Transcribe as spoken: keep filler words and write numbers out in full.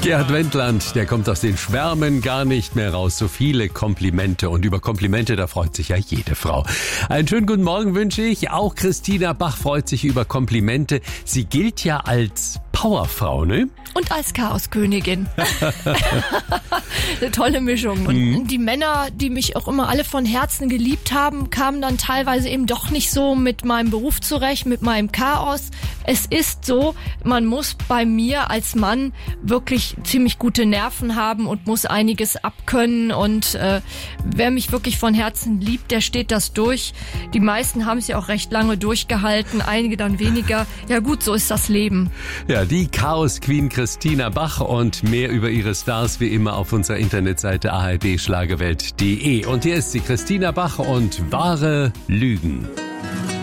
Gerhard Wendland, der kommt aus den Schwärmen gar nicht mehr raus. So viele Komplimente. Und über Komplimente, da freut sich ja jede Frau. Einen schönen guten Morgen wünsche ich. Auch Christina Bach freut sich über Komplimente. Sie gilt ja als Powerfrau, ne? Und als Chaoskönigin. Eine tolle Mischung. Und mhm. die Männer, die mich auch immer alle von Herzen geliebt haben, kamen dann teilweise eben doch nicht so mit meinem Beruf zurecht, mit meinem Chaos. Es ist so, man muss bei mir als Mann wirklich ziemlich gute Nerven haben und muss einiges abkönnen. Und äh, wer mich wirklich von Herzen liebt, der steht das durch. Die meisten haben es ja auch recht lange durchgehalten, einige dann weniger. Ja gut, so ist das Leben. Ja, die Chaos-Queen Christina Bach und mehr über ihre Stars wie immer auf unserer Internetseite a r d schlagerwelt punkt d e. Und hier ist sie, Christina Bach und wahre Lügen.